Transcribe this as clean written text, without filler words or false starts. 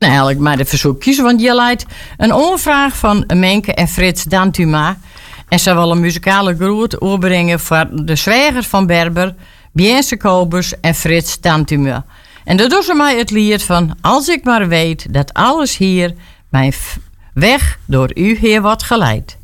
eigenlijk maar de verzoekjes, want je leidt een onvraag van Menke en Frits Dantuma. En ze willen een muzikale groet oorbrengen voor de zwager van Berber, Biense Kobus en Frits Dantuma. En dat doen ze mij het lied van Als ik maar weet dat alles hier mijn weg door u heer wordt geleid.